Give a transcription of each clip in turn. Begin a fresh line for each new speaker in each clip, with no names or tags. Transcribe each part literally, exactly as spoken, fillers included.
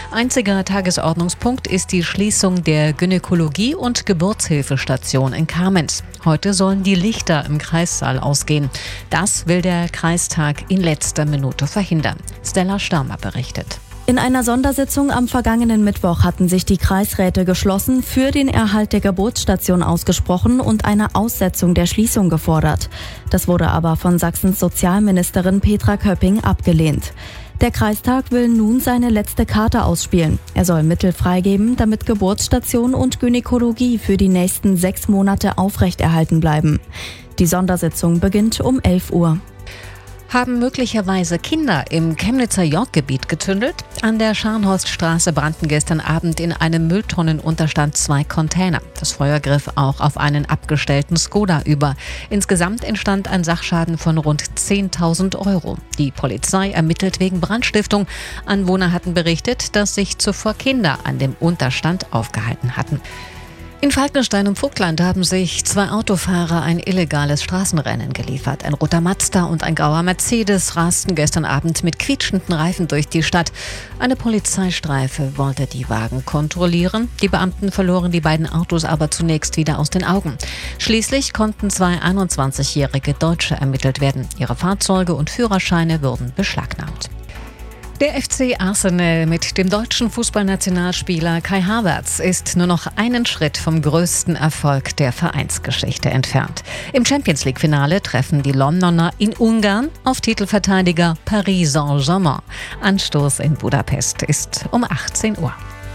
Einziger Tagesordnungspunkt ist die Schließung der Gynäkologie- und Geburtshilfestation in Kamenz. Heute sollen die Lichter im Kreissaal ausgehen. Das will der Kreistag in letzter Minute verhindern. Stella Stürmer berichtet.
In einer Sondersitzung am vergangenen Mittwoch hatten sich die Kreisräte geschlossen für den Erhalt der Geburtsstation ausgesprochen und eine Aussetzung der Schließung gefordert. Das wurde aber von Sachsens Sozialministerin Petra Köpping abgelehnt. Der Kreistag will nun seine letzte Karte ausspielen. Er soll Mittel freigeben, damit Geburtsstation und Gynäkologie für die nächsten sechs Monate aufrechterhalten bleiben. Die Sondersitzung beginnt um elf Uhr.
Haben möglicherweise Kinder im Chemnitzer Yorkgebiet getündelt? An der Scharnhorststraße brannten gestern Abend in einem Mülltonnenunterstand zwei Container. Das Feuer griff auch auf einen abgestellten Skoda über. Insgesamt entstand ein Sachschaden von rund zehntausend Euro. Die Polizei ermittelt wegen Brandstiftung. Anwohner hatten berichtet, dass sich zuvor Kinder an dem Unterstand aufgehalten hatten. In Falkenstein im Vogtland haben sich zwei Autofahrer ein illegales Straßenrennen geliefert. Ein roter Mazda und ein grauer Mercedes rasten gestern Abend mit quietschenden Reifen durch die Stadt. Eine Polizeistreife wollte die Wagen kontrollieren. Die Beamten verloren die beiden Autos aber zunächst wieder aus den Augen. Schließlich konnten zwei einundzwanzigjährige Deutsche ermittelt werden. Ihre Fahrzeuge und Führerscheine wurden beschlagnahmt. Der F C Arsenal mit dem deutschen Fußballnationalspieler Kai Havertz ist nur noch einen Schritt vom größten Erfolg der Vereinsgeschichte entfernt. Im Champions-League-Finale treffen die Londoner in Ungarn auf Titelverteidiger Paris Saint-Germain. Anstoß in Budapest ist um achtzehn Uhr.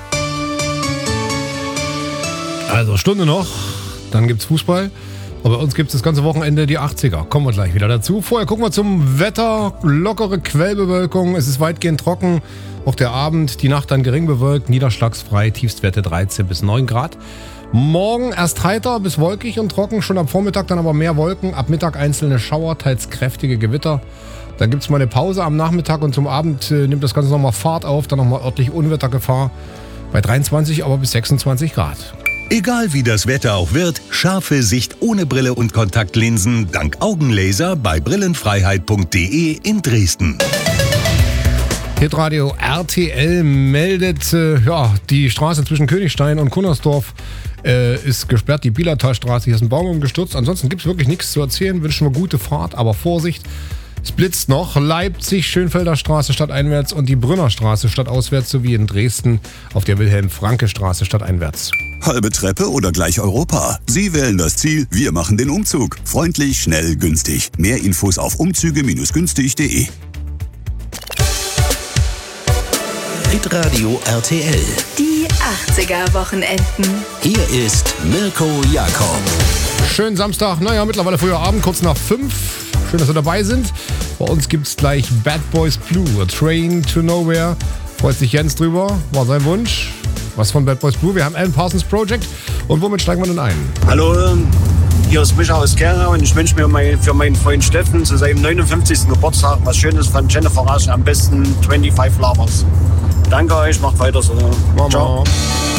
Also Stunde noch, dann gibt's Fußball. Aber bei uns gibt es das ganze Wochenende die achtziger. Kommen wir gleich wieder dazu. Vorher gucken wir zum Wetter. Lockere Quellbewölkung. Es ist weitgehend trocken. Auch der Abend, die Nacht dann gering bewölkt. Niederschlagsfrei. Tiefstwerte dreizehn bis neun Grad. Morgen erst heiter bis wolkig und trocken. Schon am Vormittag dann aber mehr Wolken. Ab Mittag einzelne Schauer, teils kräftige Gewitter. Dann gibt es mal eine Pause am Nachmittag und zum Abend äh, nimmt das Ganze nochmal Fahrt auf. Dann nochmal örtlich Unwettergefahr. Bei dreiundzwanzig, aber bis sechsundzwanzig Grad.
Egal wie das Wetter auch wird, scharfe Sicht ohne Brille und Kontaktlinsen dank Augenlaser bei brillenfreiheit punkt de in Dresden.
Hitradio R T L meldet, äh, ja, die Straße zwischen Königstein und Kunnersdorf äh, ist gesperrt. Die Bielertalstraße, hier ist ein Baum umgestürzt. Ansonsten gibt es wirklich nichts zu erzählen. Wünschen wir gute Fahrt, aber Vorsicht. Es blitzt noch. Leipzig, Schönfelder Straße stadteinwärts und die Brünnerstraße stadtauswärts sowie in Dresden auf der Wilhelm-Franke-Straße stadteinwärts.
Halbe Treppe oder gleich Europa? Sie wählen das Ziel, wir machen den Umzug. Freundlich, schnell, günstig. Mehr Infos auf umzüge günstig punkt de.
Hitradio R T L.
Die achtziger-Wochenenden.
Hier ist Mirko Jakob.
Schönen Samstag, naja, mittlerweile früher Abend, kurz nach fünf. Schön, dass Sie dabei sind. Bei uns gibt's gleich Bad Boys Blue, A Train to Nowhere. Freut sich Jens drüber, war sein Wunsch. Was von Bad Boys Blue? Wir haben Alan Parsons Project. Und womit steigen wir denn ein?
Hallo, hier ist Micha aus Gera und ich wünsche mir mein, für meinen Freund Steffen zu seinem neunundfünfzigsten Geburtstag was Schönes von Jennifer Rush, am besten fünfundzwanzig Lovers. Danke euch, macht weiter so.
Mama.
Ciao.